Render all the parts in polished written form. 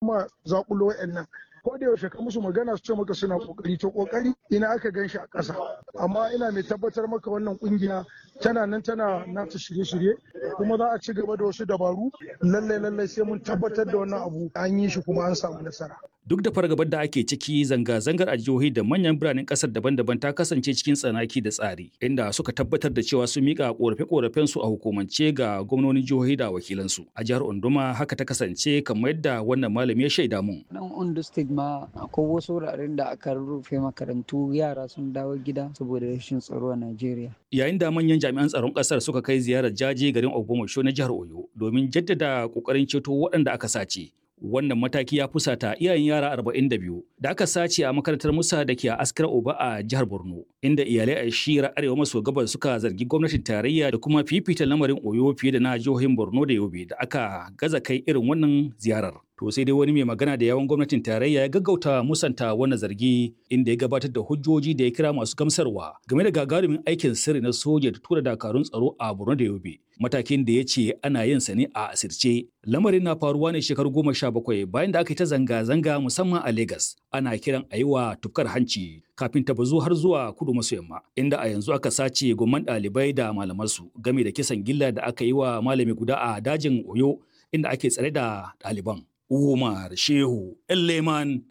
ma zakulo wa'annan. Ko da yaushe ka musu magana su ce maka suna kokari, to kokari ina aka gan shi a ƙasa. Amma ina mai tabbatar maka wannan kungiya tana nan tana nata shirye-shirye, kuma za a ci gaba da wasu dabaru. Lallai sai mun tabbatar da wannan abu an yi shi kuma an samu nasara. Duk da fargabar da ake ciki, zanga-zangar a jihohi da manyan biranen kasar daban-daban ta kasance cikin tsanaki da tsari, inda suka tabbatar da cewa sun mika korafe-korafen su a hukumance ga gwamnonin jihohi da wakilansu. A jihar Onduma haka ta kasance kamar yadda wannan malami ya shaida mun. Nan Ondo State ma akwai wasu wuraren da aka rufe makarantu, yara sun dawo gida saboda rashin tsaro a Najeriya. Yayin da manyan jami'an tsaron kasar suka kai ziyarar jaje garin Ogbomoso na jihar Oyo domin jaddada kokarin ceto waɗanda aka sace. Wannan mataki ya fusata iyayen yara 42 da aka sace a makarantar Musa da ke a Askira Uba a jihar Borno, inda iyalai a shiyar arewa maso gabas suka zargi gwamnatin tarayya da kuma fifita lamarin Oyo fiye da na jihohin Borno da Yobe da aka gaza kai irin wannan ziyarar. To sai dai wani mai magana da yawun gwamnatin tarayya ya gaggauta musanta wannan zargi, inda ya gabatar da hujjoji da ya kira masu gamsarwa game da gagarumin aikin sirri na soja da tura dakarun tsaro a Borno da Yobe. Matakin da ya ce ana yin sa ne a asirce. Lamarin na faruwa ne shekaru 17 bayan da aka yi ta zanga-zanga musamman a Legas. Ana kiran a yi wa tufkar hanci kafin ta bazu har zuwa kudu maso yamma, inda a yanzu aka sace gomman ɗalibai da malamansu game da kisan gilla da aka yi wa malami guda a dajin Oyo inda ake tsare da ɗaliban. Umar Shehu Leman,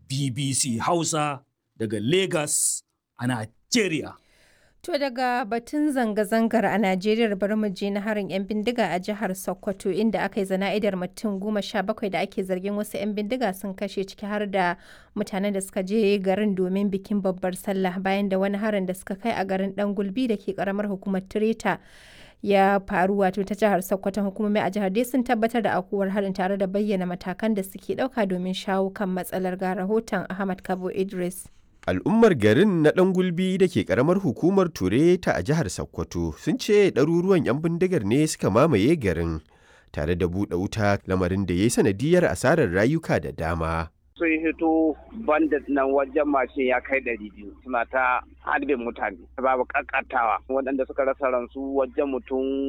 BBC Hausa daga Legas a Najeriya. To daga batun zanga-zangar a Najeriya bari mu je na harin 'yan bindiga a jihar Sokoto inda aka yi zana'idar mutum 17 da ake zargin wasu 'yan bindiga sun kashe, ciki har da mutanen da suka je garin domin bikin babbar sallah, bayan da wani harin da suka kai a garin Dan Gulbi da ke karamar hukumar Tireta ya faru wato ta jihar Sokoto. Hukumomi a jihar dai sun tabbatar da aukuwar harin tare da bayyana matakan da suke ɗauka domin shawo kan matsalar. Ga rahoton Ahmad Kabo Idris. Al'ummar garin na ɗan gulbi da ke ƙaramar hukumar Tureta a jihar Sokoto sun ce ɗaruruwan 'yan bindigar ne suka mamaye garin tare da buɗe wuta, lamarin da ya yi sanadiyar asarar rayuka da dama. Sun hito bandit nan wajen mashin ya kai 200 suna ta harbin mutane babu kakatawa, waɗanda suka rasa ransu wajen mutum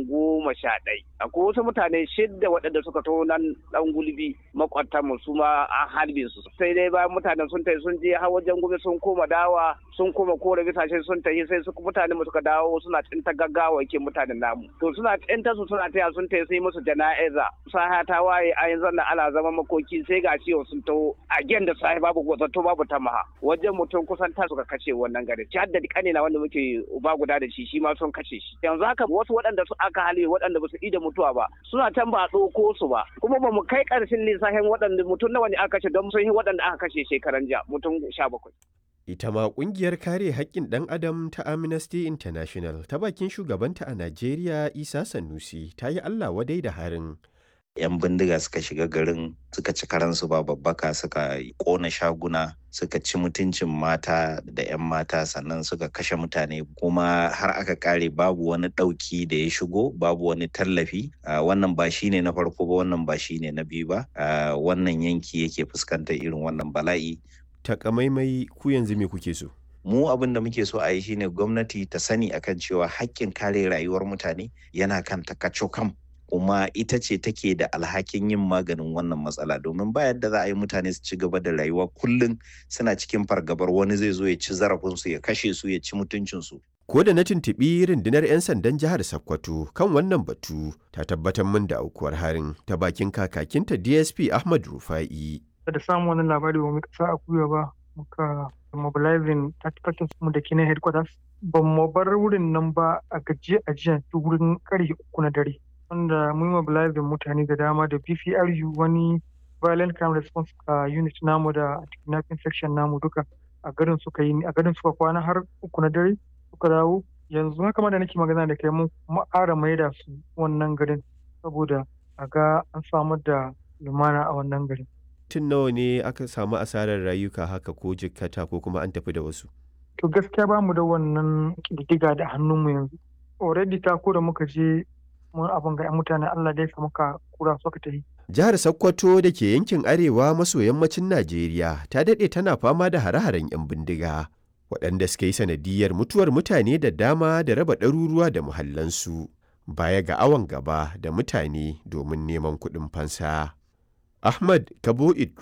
11. Akwai wasu mutane 6 waɗanda suka to nan ɗan gulbi makwatan mu su ma an harbin su. Sai dai bayan mutanen sun tafi sun je har wajen gobe sun koma dawa sun koma kore bisashe sun tafi, sai su mutane mu suka dawo suna tsinta gaggawa yake mutanen namu. To suna tsinta su suna taya sun tafi sai musu jana'iza. Saha ta waye a yanzu nan ana zama makoki sai ga ciwo sun taho again da sahi babu gwazatto babu tamaha, wajen mutum kusan ta suka kashe wannan gari. Ci hadda kanina wanda muke uba guda da shi ma sun kashe shi. Yanzu haka wasu waɗanda su aka hali waɗanda ba su ida mutuwa ba suna can ba a ɗauko su ba, kuma ba mu kai ƙarshen lissafin waɗanda mutum nawa ne aka kashe don sun yi waɗanda aka kashe shekaran jiya mutum 17. Ita ma ƙungiyar kare haƙƙin ɗan adam ta Amnesty International ta bakin shugabanta a Najeriya Isa Sanusi ta yi Allah wadai da harin. 'Yan bindiga suka shiga garin suka ci karansu ba babbaka, suka kona shaguna, suka ci mutuncin mata da 'yan mata, sannan suka kashe mutane, kuma har aka kare babu wani ɗauki da ya shigo, babu wani tallafi. Wannan ba shine na farko ba, wannan ba shine na biyu ba. Wannan yanki yake fuskantar irin wannan bala'i. Takamaimai ku yanzu me kuke so? Mu abin da muke so a yi shine gwamnati ta sani akan cewa haƙƙin kare rayuwar mutane yana kan takacokam, kuma ita ce take da alhakin yin maganin wannan matsala, domin ba yadda za a yi mutane su ci gaba da rayuwa kullum suna cikin fargabar wani zai zo ya ci zarafinsu, ya kashe su, ya ci mutuncinsu. Ko da na tuntuɓi rundunar 'yan sandan jihar Sokoto kan wannan batu, ta tabbatar min da aukuwar harin ta bakin kakakinta DSP Ahmad Rufa'i. Da samun wani labari ba mu kasa a kuya ba, muka mobilizing 30% mu da ke na headquarters. Ba mu bar wurin nan ba a gajiya a jiya wurin karfe 3 na dare. Wanda mun mobilizing mutane da dama da BCRU, wani violent crime response unit namu da kidnapping section namu duka a garin suka kwana har 3 na dare suka dawo. Yanzu haka ma da nake magana da kai mun ƙara maida su wannan garin saboda a ga an samar da lumana a wannan garin. Tun nawa ne aka samu asarar rayuka haka ko jikkata ko kuma an tafi da wasu? To gaskiya ba mu da wannan ƙididdiga da hannunmu yanzu. Already ta ko da muka je mun abin ga 'yan mutane Allah dai muka kura suka tafi. Jihar Sokoto da ke yankin arewa maso yammacin Najeriya ta daɗe tana fama da hare-haren 'yan bindiga, waɗanda suka yi sanadiyar mutuwar mutane da dama da raba ɗaruruwa da muhallansu, baya ga awon gaba da mutane domin neman kuɗin fansa. Ahmad Kabo Idris.